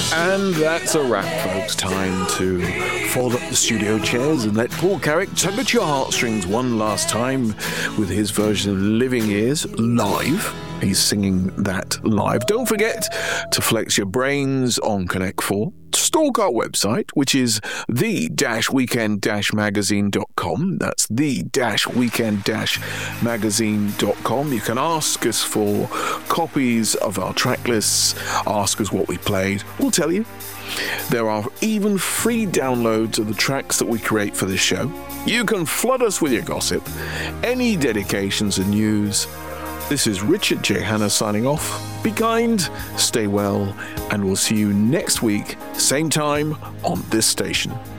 And that's a wrap, folks. Time to fold up the studio chairs and let Paul Carrick tug at your heartstrings one last time with his version of Living Years live. He's singing that live. Don't forget to flex your brains on Connect 4. Stalk our website, which is the-weekend-magazine.com. That's the-weekend-magazine.com. You can ask us for copies of our track lists, ask us what we played. We'll tell you. There are even free downloads of the tracks that we create for this show. You can flood us with your gossip, any dedications and news. This is Richard J. Hanna signing off. Be kind, stay well, and we'll see you next week, same time on this station.